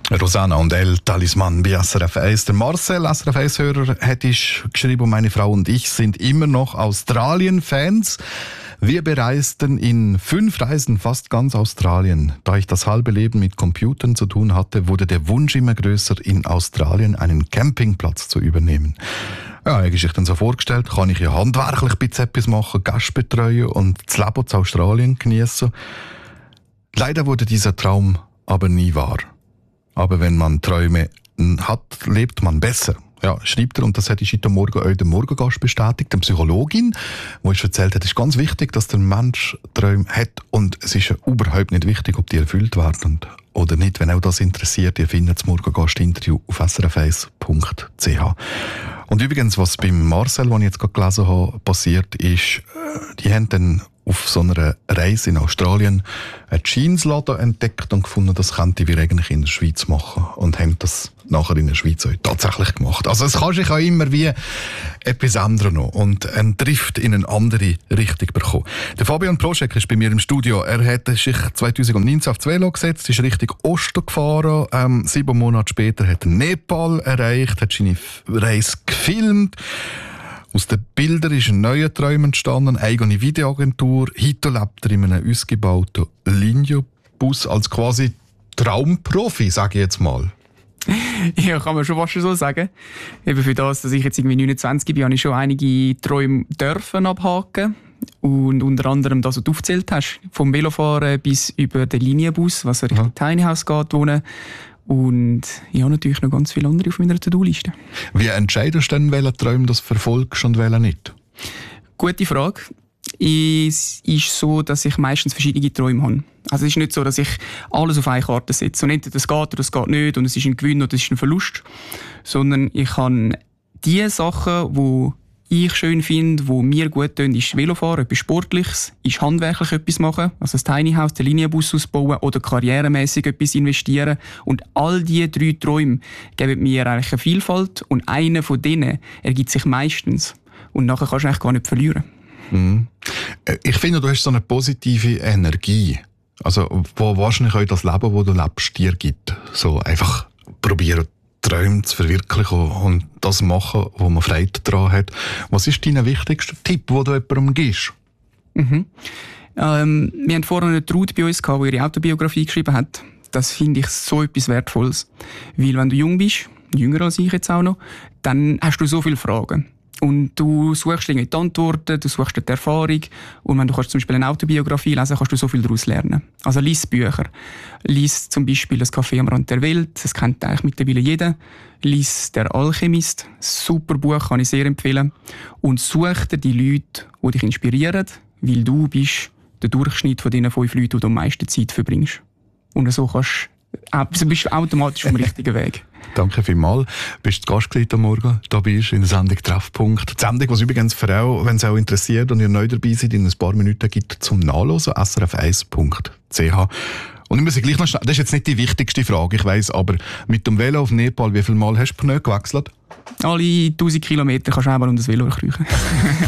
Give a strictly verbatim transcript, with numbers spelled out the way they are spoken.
Rosanna und El Talisman bei S R F eins. Der Marcel, S R F eins-Hörer, hat geschrieben, meine Frau und ich sind immer noch Australien-Fans. Wir bereisten in fünf Reisen fast ganz Australien. Da ich das halbe Leben mit Computern zu tun hatte, wurde der Wunsch immer größer, in Australien einen Campingplatz zu übernehmen. Ja, habe ich sich dann so vorgestellt, kann ich ja handwerklich ein bisschen etwas machen, Gäste betreuen und das Leben in Australien genießen. Leider wurde dieser Traum aber nie wahr. Aber wenn man Träume hat, lebt man besser. Ja, schreibt er, und das hat ich heute Morgen auch dem Morgengast bestätigt, der Psychologin, die uns erzählt hat, es ist ganz wichtig, dass der Mensch Träume hat, und es ist ja überhaupt nicht wichtig, ob die erfüllt werden oder nicht. Wenn auch das interessiert, ihr findet das Morgengast-Interview auf s r f eins punkt c h. Und übrigens, was beim Marcel, den ich jetzt gerade gelesen habe, passiert ist, die haben dann auf so einer Reise in Australien einen Jeansladen entdeckt und gefunden, das könnten wir eigentlich in der Schweiz machen, und haben das nachher in der Schweiz auch tatsächlich gemacht. Also es kann sich auch immer wie etwas ändern noch und einen Drift in eine andere Richtung bekommen. Der Fabian Proschek ist bei mir im Studio. Er hat sich zwanzig neunzehn auf das Velo gesetzt, ist Richtung Osten gefahren. Ähm, sieben Monate später hat er Nepal erreicht, hat seine Reise gefilmt. Aus den Bildern ist ein neuer Traum entstanden, eine eigene Videoagentur. Heute lebt er in einem ausgebauten Linienbus als quasi Traumprofi, sage ich jetzt mal. Ja, kann man schon fast so sagen. Eben für das, dass ich jetzt irgendwie neunundzwanzig bin, habe ich schon einige Träume dürfen abhaken. Und unter anderem das, was du aufgezählt hast. Vom Velofahren bis über den Linienbus, was Richtung ja. Tiny House geht, wohnen. Und ich habe natürlich noch ganz viele andere auf meiner To-Do-Liste. Wie entscheidest du denn, welchen Traum du verfolgst und welchen nicht? Gute Frage. Es ist so, dass ich meistens verschiedene Träume habe. Also es ist nicht so, dass ich alles auf eine Karte setze. Und entweder das geht oder das geht nicht, und es ist ein Gewinn oder es ist ein Verlust. Sondern ich habe die Sachen, die ich schön finde, die mir gut tun, ist Velofahren, etwas Sportliches, ist handwerklich etwas machen, also das Tiny House, den Linienbus ausbauen oder karrieremäßig etwas investieren. Und all diese drei Träume geben mir eigentlich eine Vielfalt, und einer von denen ergibt sich meistens. Und nachher kannst du eigentlich gar nicht verlieren. Mhm. Ich finde, du hast so eine positive Energie. Also, wo wahrscheinlich auch das Leben, das du lebst, dir gibt. So einfach probieren, Träume zu verwirklichen und das machen, wo man Freude daran hat. Was ist dein wichtigster Tipp, den du jemandem gibst? Mhm. Ähm, wir hatten vorhin eine Trude bei uns, die ihre Autobiografie geschrieben hat. Das finde ich so etwas Wertvolles. Weil wenn du jung bist, jünger als ich jetzt auch noch, dann hast du so viele Fragen. Und du suchst irgendwie die Antworten, du suchst die Erfahrung. Und wenn du kannst zum Beispiel eine Autobiografie lesen, kannst du so viel daraus lernen. Also lies Bücher. Lies zum Beispiel «Das Café am Rand der Welt», das kennt eigentlich mittlerweile jeder. Lies «Der Alchemist», super Buch, kann ich sehr empfehlen. Und such dir die Leute, die dich inspirieren, weil du bist der Durchschnitt von diesen fünf Leuten, die du am meisten Zeit verbringst. Und so kannst du bist du automatisch auf dem richtigen Weg. Danke vielmals. Bist du Gast am Morgen? Da bist du in der Sendung «Treffpunkt». Die Sendung, die übrigens für auch, wenn es auch interessiert und ihr neu dabei seid, in ein paar Minuten gibt zum Nachlesen, s r f eins punkt c h. Und ich muss gleich noch schnell, das ist jetzt nicht die wichtigste Frage, ich weiss, aber mit dem Velo auf Nepal, wie viel Mal hast du Pneu gewechselt? Alle tausend Kilometer kannst du einmal um das Velo kriechen.